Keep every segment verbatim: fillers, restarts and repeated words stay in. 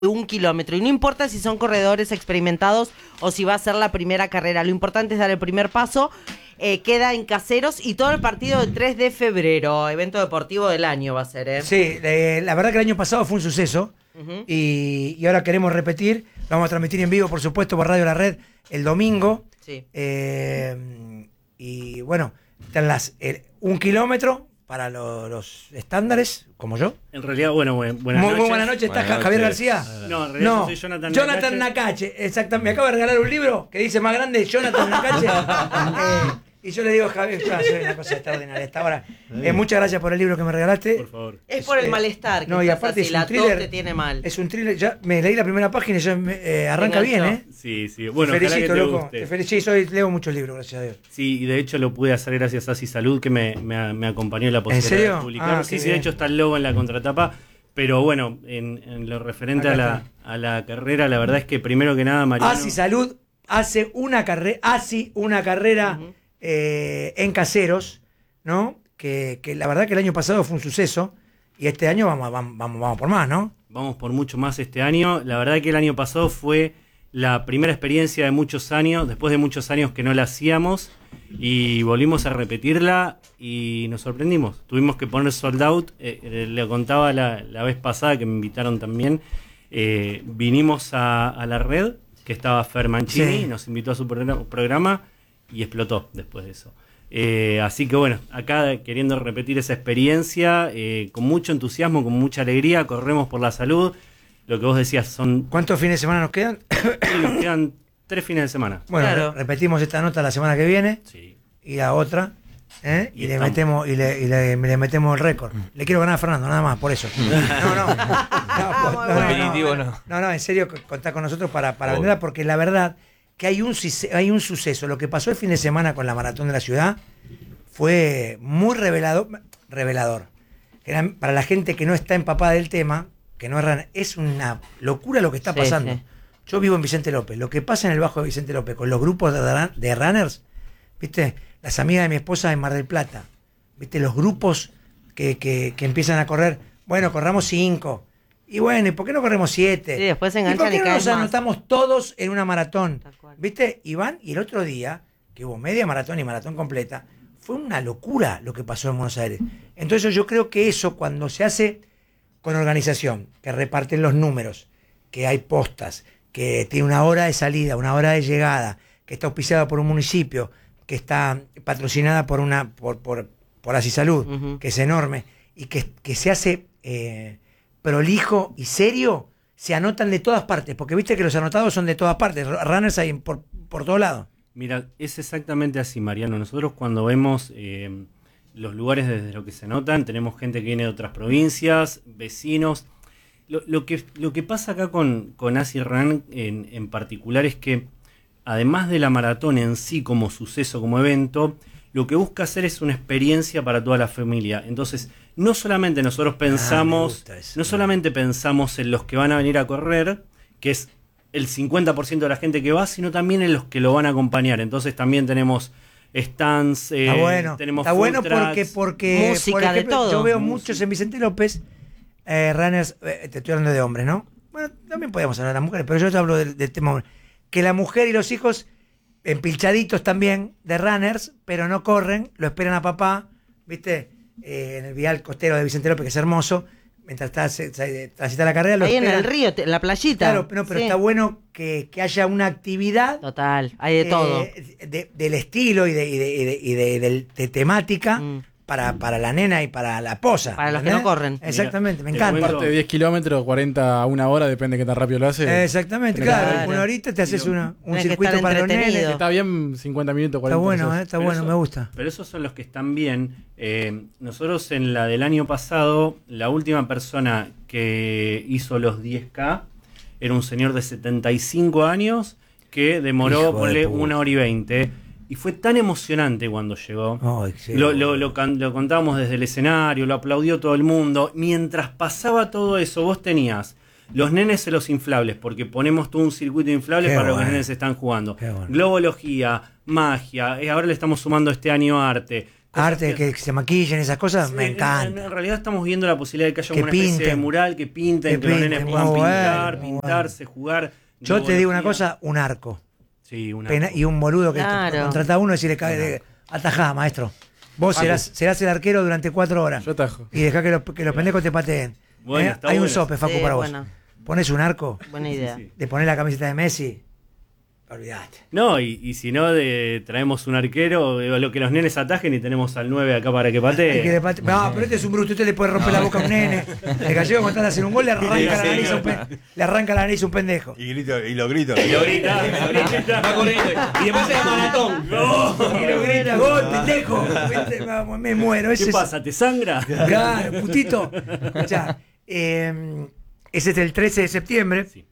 un kilómetro. Y no importa si son corredores experimentados o si va a ser la primera carrera. Lo importante es dar el primer paso. Eh, queda en Caseros y todo el partido del tres de febrero. Evento deportivo del año va a ser, ¿eh? Sí, eh, la verdad que el año pasado fue un suceso. Uh-huh. y, y ahora queremos repetir. Lo vamos a transmitir en vivo, por supuesto, por Radio La Red el domingo. Sí. Eh, y bueno, están las eh, un kilómetro para lo, los estándares, como yo. En realidad, bueno, buenas muy, noches. Muy buenas noches, ¿está buenas Javier noches. García? No, en realidad no, yo soy Jonathan, Jonathan Nakache. Nakache, exactamente. Me acaba de regalar un libro que dice más grande Jonathan Nakache. eh, y yo le digo, Javier, claro, soy una cosa extraordinaria. Hasta ahora. Eh, muchas gracias por el libro que me regalaste. Por favor. Es por el eh, malestar que no, y estás aparte así, es un la thriller, tos te tiene mal. Es un thriller, ya me leí la primera página y ya me, eh, arranca Enganchó. bien, ¿eh? Sí, sí. Bueno, te ojalá felicito, que te loco. guste. Te felicito. Sí, soy, leo muchos libros, gracias a Dios. Sí, y de hecho lo pude hacer gracias a Asi Salud, que me, me, me acompañó en la posibilidad serio? de publicar. Ah, sí, qué sí, bien. de hecho está el logo en la contratapa. Pero bueno, en, en lo referente a la, a la carrera, la verdad es que primero que nada, Mariano... Asi Salud hace una carrera, Asi una carrera uh-huh. eh, en Caseros, ¿no? Que, que la verdad que el año pasado fue un suceso y este año vamos, vamos, vamos, vamos por más, ¿no? Vamos por mucho más este año. La verdad que el año pasado fue la primera experiencia de muchos años, después de muchos años que no la hacíamos, y volvimos a repetirla y nos sorprendimos. Tuvimos que poner sold out, eh, le contaba la, la vez pasada que me invitaron también, eh, vinimos a, a la red, que estaba Fer Mancini, sí. Nos invitó a su programa, programa y explotó después de eso. Eh, así que bueno, acá queriendo repetir esa experiencia, eh, con mucho entusiasmo, con mucha alegría, corremos por la salud. Lo que vos decías son... ¿Cuántos fines de semana nos quedan? Nos quedan tres fines de semana. Bueno, claro. re- repetimos esta nota la semana que viene. Sí. Y la otra. ¿eh? Y, Y le estamos. metemos y le, y le, le metemos el récord. Le quiero ganar a Fernando, nada más, por eso. No, no. No, no, no, Definitivo, no, no. no, no, en serio, contá con nosotros para, para Obvio. venderla, porque la verdad que hay un, suce- hay un suceso. Lo que pasó el fin de semana con la Maratón de la Ciudad fue muy revelador. revelador. Era, para la gente que no está empapada del tema, que no es, es una locura lo que está Sí, pasando. sí. Yo vivo en Vicente López. Lo que pasa en el Bajo de Vicente López con los grupos de, run- de runners, ¿viste? Las amigas de mi esposa en Mar del Plata, ¿viste? Los grupos que, que, que empiezan a correr. Bueno, corramos cinco. Y bueno, ¿y por qué no corremos siete? Sí, después se ¿Y por enganchan qué y no caen nos más? anotamos todos en una maratón? Tal cual. ¿Viste? Y van, y el otro día, que hubo media maratón y maratón completa, fue una locura lo que pasó en Buenos Aires. Entonces yo creo que eso, cuando se hace con organización, que reparten los números, que hay postas, que tiene una hora de salida, una hora de llegada, que está auspiciada por un municipio, que está patrocinada por una por por, por Asi Salud, Uh-huh. que es enorme, y que, que se hace eh, prolijo y serio, se anotan de todas partes, porque viste que los anotados son de todas partes, runners hay por, por todos lados. Mira, es exactamente así, Mariano. Nosotros cuando vemos eh, los lugares desde lo que se notan, tenemos gente que viene de otras provincias, vecinos. Lo, lo, que, lo que pasa acá con, con Asi Run en, en particular es que, además de la maratón en sí como suceso, como evento, lo que busca hacer es una experiencia para toda la familia. Entonces, no solamente nosotros pensamos, Ah, me gusta eso. no solamente pensamos en los que van a venir a correr, que es el cincuenta por ciento de la gente que va, sino también en los que lo van a acompañar. Entonces también tenemos stands, eh, Está bueno, tenemos está food bueno trucks. porque, porque Música, por ejemplo, de todo. yo veo Música. muchos en Vicente López, eh, runners, eh, te estoy hablando de hombres, ¿no? Bueno, también podemos hablar de las mujeres, pero yo te hablo del, del tema hombre. Que la mujer y los hijos, empilchaditos también, de runners, pero no corren, lo esperan a papá, ¿viste? Eh, en el vial costero de Vicente López, que es hermoso, mientras está, se, se, transita la carrera, lo Ahí en esperan. el río, te- en la playita. Claro, no, pero Sí. está bueno que, que haya una actividad Total, hay de eh, todo. de- del estilo y de, y de, y de, y de- del- de temática Mm. para, para la nena y para la posa. Para los que ¿entendés? no corren. Exactamente, me Te encanta. cuento- Aparte de diez kilómetros, cuarenta a una hora, depende de qué tan rápido lo hace. Exactamente, Tenés que claro. estar- Una horita te haces una, un Tenés que circuito estar para los entretenido. nenes. Está bien cincuenta minutos, Está cuarenta. bueno, eso eh, es. está Pero bueno, eso- me gusta. Pero esos son los que están bien. Eh, nosotros en la del año pasado, la última persona que hizo los diez K era un señor de setenta y cinco años que demoró, Hijo de ponle, puta. una hora y veinte. Y fue tan emocionante cuando llegó. Ay, sí, Lo, lo, lo, can- lo contábamos desde el escenario, lo aplaudió todo el mundo. Mientras pasaba todo eso, vos tenías los nenes en los inflables, porque ponemos todo un circuito inflable Qué para lo que bueno. los nenes están jugando. Qué bueno. Globología, magia, eh, ahora le estamos sumando este año arte. arte, que, que se maquillen, esas cosas, Sí, me en- encanta. En, en realidad estamos viendo la posibilidad de que haya Que una especie de pinten. mural, que pinten, Que que, los nenes pinten, puedan muy bueno, pintar, muy pintarse, jugar. Yo te digo una Biología. cosa, un arco. Sí, una. Pena- y un boludo que Claro. te contrata a uno y decirle, cae de, atajá, maestro. Vos serás, serás el arquero durante cuatro horas. Yo atajo. Y dejá que, los- que los pendejos te pateen. Bueno, ¿Eh? está Hay un bueno. sope, Facu, Sí, para vos. bueno. Pones un arco, Buena idea. Sí, sí. le pones la camiseta de Messi, olvidate. No, y, y si no, de, traemos un arquero, o lo que los nenes atajen y tenemos al nueve acá para que Y que patee. le pate- No, pero este es un bruto, usted le puede romper la boca a un nene. El gallego con tal de hacer un gol le arranca, la, nariz a un pe- le arranca la nariz a un pendejo. Y, grito, y lo grito. Y lo grita, lo grita. Va corriendo. Y después se llama maratón. Y lo grita, gol, pendejo. Viste, me- Me muero. Ese ¿Qué es- pasa? ¿Te sangra? Claro, putito. Escuchá, eh, ese es el trece de septiembre. Sí.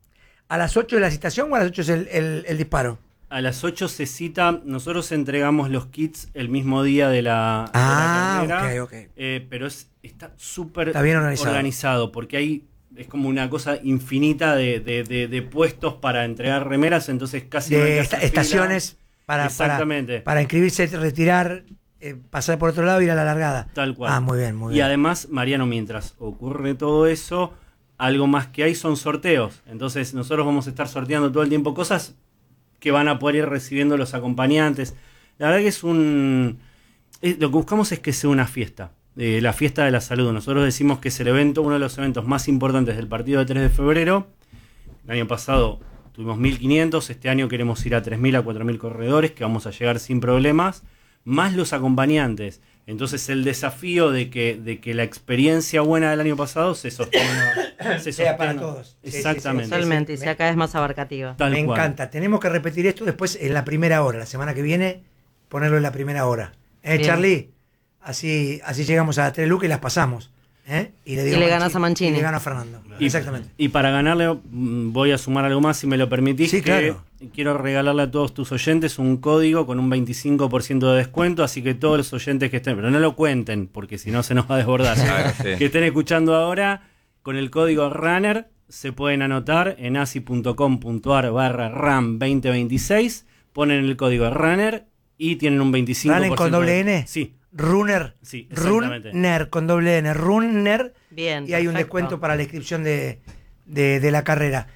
¿A las ocho de la citación o a las ocho es el, el- el disparo? A las ocho se cita, nosotros entregamos los kits el mismo día de la, Ah, de la carrera, ok, ok. eh, pero es, está súper Está bien organizado. porque hay, es como una cosa infinita de, de- de- de puestos para entregar remeras, entonces casi no hay De que esta- hacer fila. estaciones para, para, Exactamente. para inscribirse, retirar, eh, pasar por otro lado y ir a la largada. Tal cual. Ah, muy bien, muy Y bien. además, Mariano, mientras ocurre todo eso, algo más que hay son sorteos. Entonces nosotros vamos a estar sorteando todo el tiempo cosas que van a poder ir recibiendo los acompañantes. La verdad que es un... es- lo que buscamos es que sea una fiesta. eh, la fiesta de la salud. Nosotros decimos que es el evento, uno de los eventos más importantes del partido de tres de febrero. El año pasado tuvimos mil quinientos, este año queremos ir a tres mil, a cuatro mil corredores, que vamos a llegar sin problemas, más los acompañantes. Entonces el desafío de que, de que la experiencia buena del año pasado se sostenga. se Sea para sostenga. todos. Sí, sí, sí, Exactamente. Totalmente, y me- sea cada vez más abarcativa. Tal Me cual. encanta. Tenemos que repetir esto después en la primera hora. La semana que viene, ponerlo en la primera hora. ¿Eh, Bien. Charlie? Así, así llegamos a las tres lucas y las pasamos. ¿eh? Y le, digo Y le ganas a Mancini. Y le gano a Fernando. Y, Exactamente. y para ganarle, mm, voy a sumar algo más, si me lo permitís. Sí, que claro. Quiero regalarle a todos tus oyentes un código con un veinticinco por ciento de descuento, así que todos los oyentes que estén, pero no lo cuenten, porque si no se nos va a desbordar, Claro, sí. que estén escuchando ahora, con el código RUNNER, se pueden anotar en asi.com.ar barra RAM veinte veintiséis, ponen el código RUNNER y tienen un veinticinco por ciento. ¿Runner con doble de- N? Sí. Runner. Sí, exactamente. Runner con doble N. Runner. Bien. Y hay un perfecto. descuento para la inscripción de, de, de la carrera.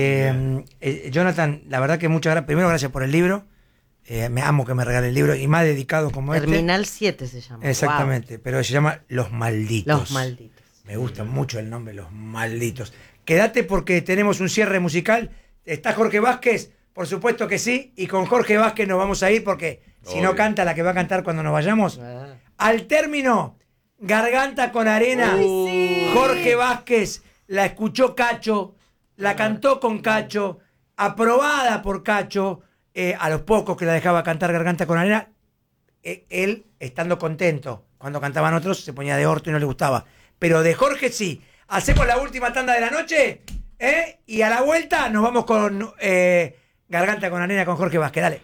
Eh, eh, Jonathan, la verdad que muchas gracias. Primero, gracias por el libro. Eh, me amo que me regale el libro y más dedicado como Terminal siete se llama. este. Exactamente, pero se llama Los Wow. Malditos. Los malditos. Me gusta mucho el nombre, Los Malditos. Quédate porque tenemos un cierre musical. ¿Está Jorge Vázquez? Por supuesto que sí. Y con Jorge Vázquez nos vamos a ir porque si no Obvio. canta la que va a cantar cuando nos vayamos. Ah. Al término, Garganta con Arena. Jorge Vázquez la escuchó Cacho, la cantó con Cacho, aprobada por Cacho, eh, a los pocos que la dejaba cantar Garganta con Arena, eh, él estando contento. Cuando cantaban otros se ponía de orto y no le gustaba. Pero de Jorge sí. Hacemos la última tanda de la noche, ¿eh? Y a la vuelta nos vamos con eh, Garganta con Arena con Jorge Vázquez. Dale.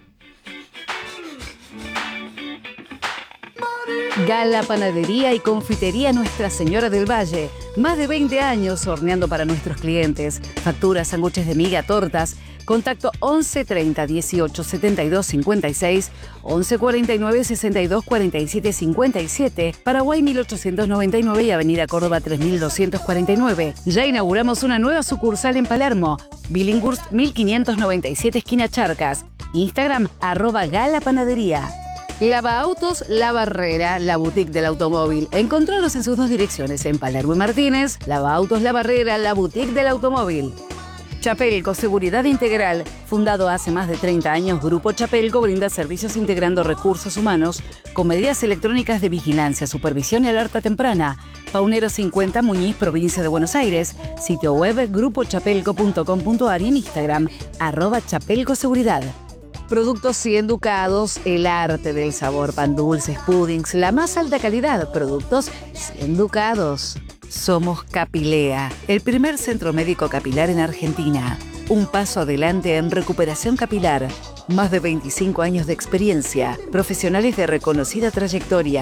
Gala Panadería y Confitería Nuestra Señora del Valle. Más de veinte años horneando para nuestros clientes. Facturas, sándwiches de miga, tortas. Contacto once treinta dieciocho setenta y dos cincuenta y seis, once cuarenta y nueve sesenta y dos cuarenta y siete cincuenta y siete, Paraguay mil ochocientos noventa y nueve y Avenida Córdoba tres mil doscientos cuarenta y nueve. Ya inauguramos una nueva sucursal en Palermo. Billinghurst mil quinientos noventa y siete, esquina Charcas. Instagram, arroba Gala Panadería. Lava Autos La Barrera, la boutique del automóvil. Encontraros en sus dos direcciones, en Palermo y Martínez. Lava Autos La Barrera, la boutique del automóvil. Chapelco, seguridad integral. Fundado hace más de treinta años, Grupo Chapelco brinda servicios integrando recursos humanos con medidas electrónicas de vigilancia, supervisión y alerta temprana. Paunero cincuenta, Muñiz, provincia de Buenos Aires. Sitio web grupo chapelco punto com punto ar y en Instagram, arroba Chapelco Seguridad. Productos cien Ducados, el arte del sabor, pan dulces, puddings, la más alta calidad. Productos cien Ducados. Somos Capilea, el primer centro médico capilar en Argentina. Un paso adelante en recuperación capilar. Más de veinticinco años de experiencia, profesionales de reconocida trayectoria.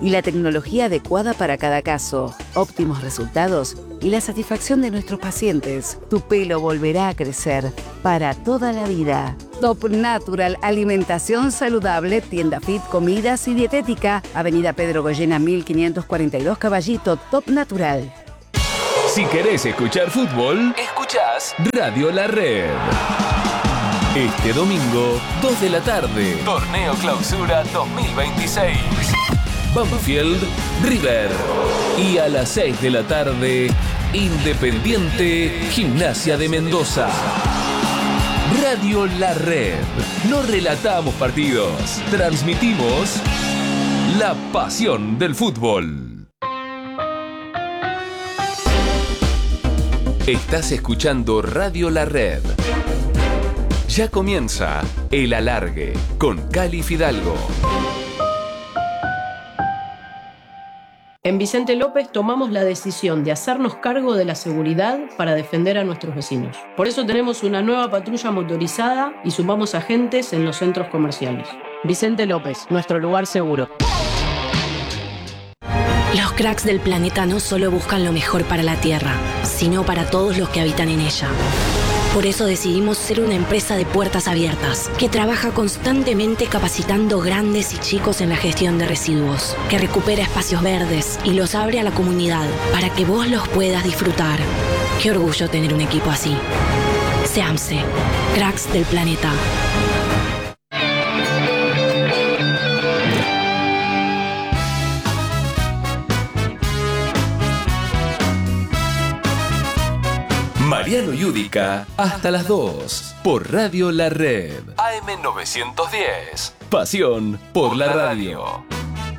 y la tecnología adecuada para cada caso, óptimos resultados y la satisfacción de nuestros pacientes. Tu pelo volverá a crecer para toda la vida. Top Natural, alimentación saludable, tienda fit, comidas y dietética. Avenida Pedro Goyena mil quinientos cuarenta y dos Caballito, Top Natural. Si querés escuchar fútbol, escuchás Radio La Red. Este domingo, dos de la tarde, Torneo Clausura dos mil veintiséis. Banfield, River. Y a las seis de la tarde, Independiente, Gimnasia de Mendoza. Radio La Red. No relatamos partidos, transmitimos la pasión del fútbol. Estás escuchando Radio La Red. Ya comienza El Alargue con Cali Fidalgo. En Vicente López tomamos la decisión de hacernos cargo de la seguridad para defender a nuestros vecinos. Por eso tenemos una nueva patrulla motorizada y sumamos agentes en los centros comerciales. Vicente López, nuestro lugar seguro. Los cracks del planeta no solo buscan lo mejor para la Tierra, sino para todos los que habitan en ella. Por eso decidimos ser una empresa de puertas abiertas, que trabaja constantemente capacitando grandes y chicos en la gestión de residuos, que recupera espacios verdes y los abre a la comunidad para que vos los puedas disfrutar. Qué orgullo tener un equipo así. SEAMSE, cracks del planeta. Mariano Yudica, hasta las dos, por Radio La Red. A M novecientos diez. Pasión por la radio.